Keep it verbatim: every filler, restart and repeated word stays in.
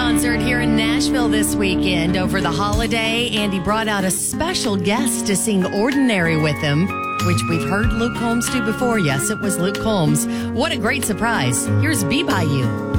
concert here in Nashville this weekend over the holiday, and he brought out a special guest to sing Ordinary with him, which we've heard Luke Combs do before. Yes, it was Luke Combs. What a great surprise. Here's Be By You.